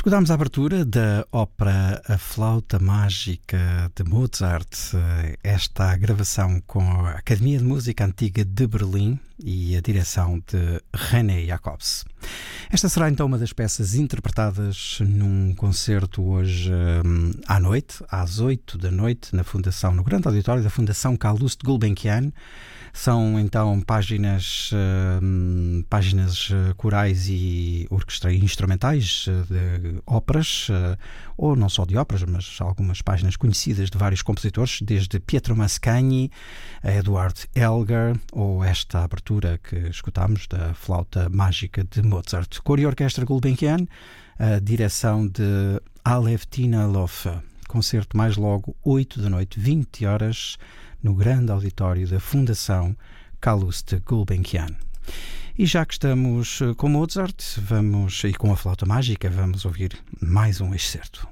Escutámos a abertura da ópera A Flauta Mágica de Mozart, esta gravação com a Academia de Música Antiga de Berlim e a direção de René Jacobs. Esta será então uma das peças interpretadas num concerto hoje à noite, às 8 da noite, no grande auditório da Fundação Calouste Gulbenkian. São então páginas corais e instrumentais de óperas, ou não só de óperas, mas algumas páginas conhecidas de vários compositores, desde Pietro Mascagni a Eduard Elgar, ou esta abertura que escutámos da Flauta Mágica de Mozart. Cor e Orquestra Gulbenkian, a direção de Alevtina Loffe. Concerto mais logo 8 da noite, 20 horas, no grande auditório da Fundação Calouste Gulbenkian. E já que estamos com Mozart e com a Flauta Mágica, vamos ouvir mais um excerto.